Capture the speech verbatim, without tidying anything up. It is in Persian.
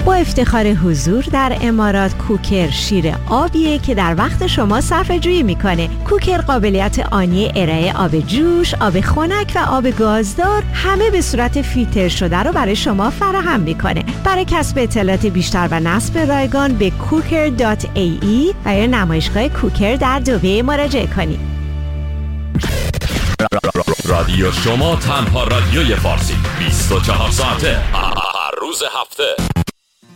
با افتخار حضور در امارات کوکر شیر آبیه که در وقت شما صرفه جویی میکنه. کوکر قابلیت آنی ارائه آب جوش، آب خنک و آب گازدار همه به صورت فیلتر شده رو برای شما فراهم میکنه. برای کسب اطلاعات بیشتر و نصب رایگان به کوکر دات ای ای و یا نمایشگاه کوکر در دبی مراجعه کنید. رادیو شما تنها رادیوی فارسی بیست و چهار ساعته هر روز هفته.